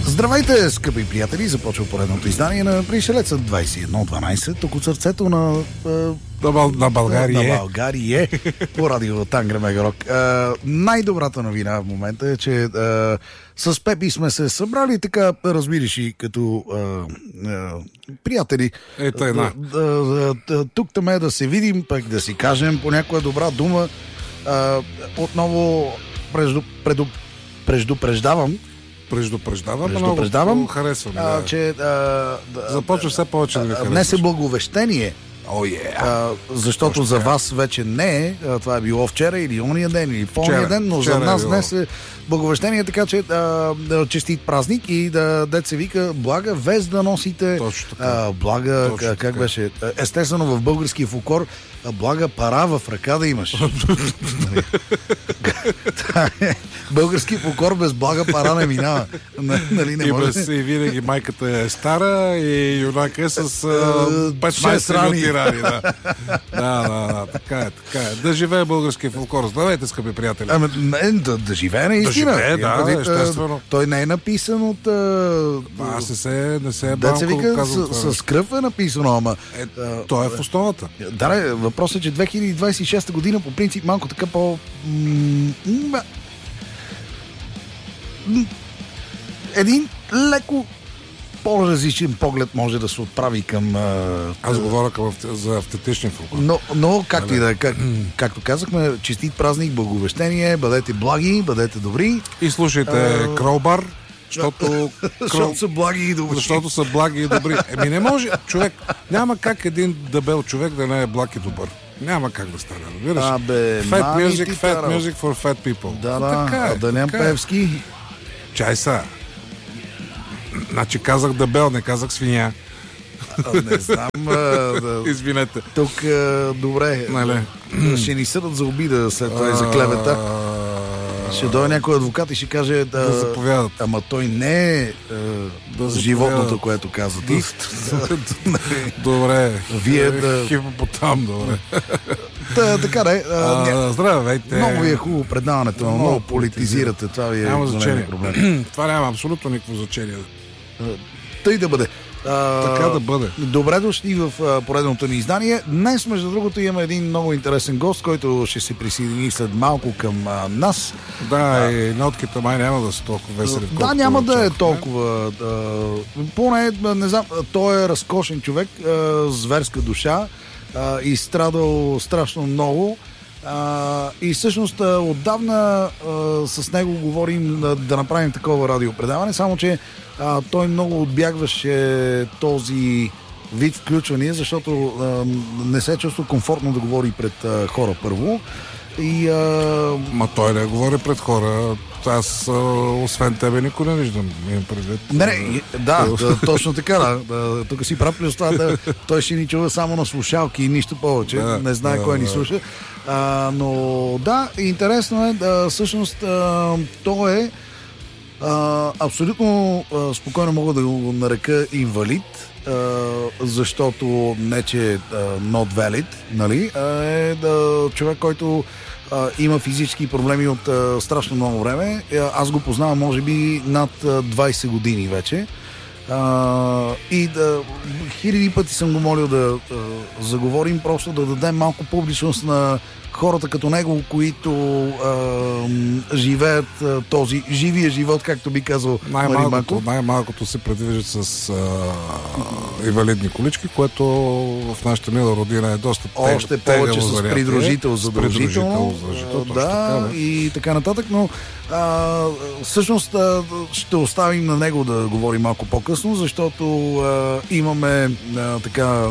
Здравейте, скъпи приятели! Започва поредното издание на Пришелеца 2112, тук от сърцето на България. На България по радио Тангра Мегарок. Най-добрата новина в момента е, че с Пепи сме се събрали така, разбираш, и като приятели. Тук-там е да се видим, пък да си кажем по някоя добра дума. Отново предупреждавам, много харесвам. Че започва все повече да ми харесваш. Днес е благовещение. Защото за вас вече не е. Това е било вчера или ония ден, или по-ония ден, но за нас днес е благовещение, така че честит празник и дет се вика блага вест да носите. Блага, как беше? Естествено в българския фолклор блага пара в ръка да имаш. Български фолклор без блага пара не минава. Нали, не може. И винаги майката е стара и юнака е с 15 минути рани. Да, така е. Да живее българския фолклор. Здравейте, скъпи приятели. Да живее наистина. Да живее, естествено. Той не е написан от... Аз не се е да се вика с кръв е написано, ама... Той е в основата. Да, въпросът е, че 2026 година по принцип малко така по... един леко по-различен поглед може да се отправи към... Аз говоря за автентичен фолклор. Но както и да, както казахме, честит празник, благовещение, бъдете благи, бъдете добри. И слушайте Кролбар, защото са благи и добри. Защото са благи и добри. Не може, човек, няма как един дебел човек да не е благ и добър. Няма как да стане, разбираш? Fat music for fat people. Да, Данян Певски. Чай са. Значи казах дебел, не казах свиня. Не знам. Извинете. Тук, добре. Ще ни съдат за обида след това и за клевета. Ще дойде някой адвокат и ще каже да заповядат. Ама той не е животното, което каза ти. Добре. Вие хипопотам, добре. Така да е. Здравейте. Много ви е хубаво предаването, но много политизирате. Това ви е голям проблем. Това няма абсолютно никакво значение. Тъй да бъде. Така да бъде. Добре дошли в поредното ни издание. Днес, между другото, имаме един много интересен гост, който ще се присъедини след малко към нас. Да, и нотките май няма да са толкова весели. Да, няма да е толкова. Поне, не знам, той е разкошен човек, зверска душа и страдал страшно много. И всъщност отдавна с него говорим да направим такова радиопредаване, само че той много отбягваше този вид включвания, защото не се чувства комфортно да говори пред хора първо. Ма той не говори пред хора. Аз, освен тебе, никой не виждам. Имам предвид. Точно така. Тук си прав, плюс това, той ще ни чува само на слушалки и нищо повече. Не знае кой ни слуша. Но да, интересно е, всъщност той е абсолютно спокойно мога да го нарека инвалид, защото не че not valid, нали? Е човек, който има физически проблеми от страшно много време. Аз го познавам може би над 20 години вече. И хиляди пъти съм го молил да заговорим, просто да дадем малко публичност на хората като него, които живеят този живия живот, както би казал Мари Маков. Най-малкото се предвиждат с инвалидни колички, което в нашата мила родина е доста тегаво. Още повече с придружител задължително. Да, и така нататък, но всъщност ще оставим на него да говори малко по-късно, защото имаме така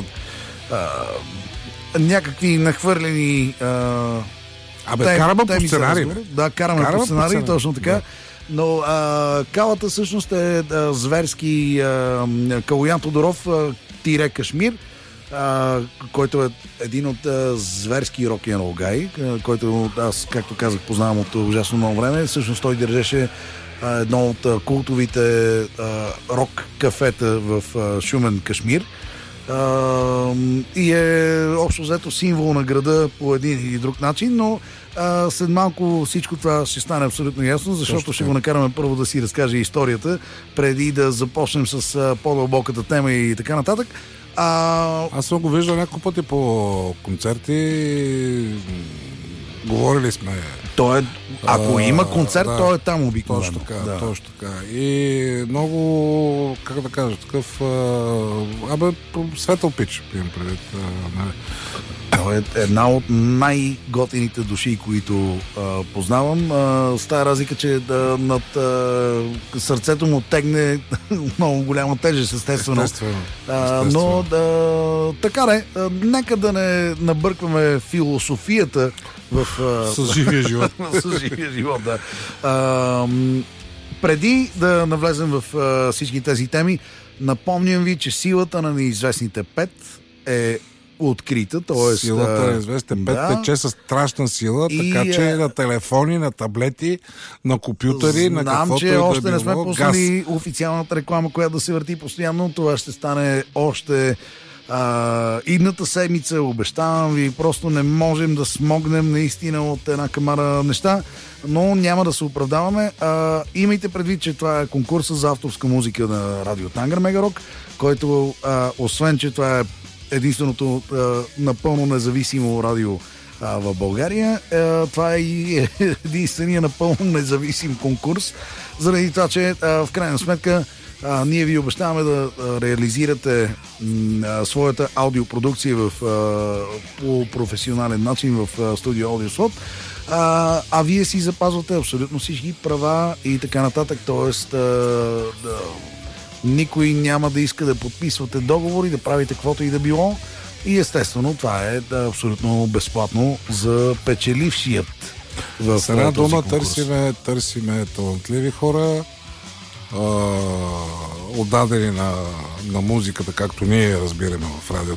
някакви нахвърлени караме по сценарий. Да, караме по сценарий, точно така. Да. Но калата всъщност е зверски Калоян Тодоров тире Кашмир, който е един от зверски рок-н-рол гай, който аз, както казах, познавам от ужасно много време. Всъщност той държеше едно от култовите рок кафета в Шумен, Кашмир. И е общо взето символ на града по един или друг начин, но след малко всичко това ще стане абсолютно ясно, защото ще го накараме първо да си разкаже историята, преди да започнем с по-дълбоката тема и така нататък. Аз съм го виждал няколко пъти по концерти. Говорили сме. Ако има концерт, той е там обикновено. Точно така. И много, как да кажа, такъв светъл пич, имам предвид. Той е една от най-готините души, които познавам. С тази разлика, че над сърцето му тегне много голяма тежест, естествено. Но така не, нека да не набъркваме философията с живия живот. С живия живот, да. Преди да навлезем в всички тези теми, напомням ви, че силата на неизвестните 5 е открита, т.е. Силата на неизвестните 5 тече със страшна сила, така че на телефони, на таблети, на компютъри, на каквото че още не сме пуснали официалната реклама, която да се върти постоянно. Това ще стане още идната седмица, обещавам ви, просто не можем да смогнем наистина от една камара неща, но няма да се оправдаваме. Имайте предвид, че това е конкурса за авторска музика на Радио Тангър Мегарок, който освен, че това е единственото напълно независимо радио в България, това е и единствения напълно независим конкурс, заради това, че в крайна сметка ние ви обещаваме да реализирате своята аудиопродукция по професионален начин в студио Аудиослот, а вие си запазвате абсолютно всички права и така нататък, т.е. никой няма да иска да подписвате договори, да правите каквото и да било и естествено това е абсолютно безплатно за печелившият. С една дума търсиме талантливи хора, отдадени на музиката, както ние разбираме в Радио